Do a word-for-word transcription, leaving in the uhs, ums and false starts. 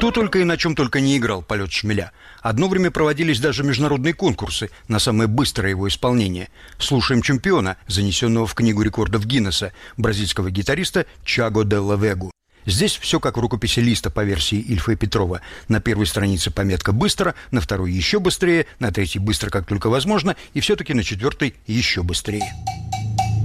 Кто только и на чем только не играл полет шмеля. Одно время проводились даже международные конкурсы на самое быстрое его исполнение. Слушаем чемпиона, занесенного в Книгу рекордов Гиннесса, бразильского гитариста Чаго Делла Вегу. Здесь все как в рукописи Листа по версии Ильфа и Петрова. На первой странице пометка «быстро», на второй «еще быстрее», на третьей «быстро, как только возможно» и все-таки на четвертой «еще быстрее».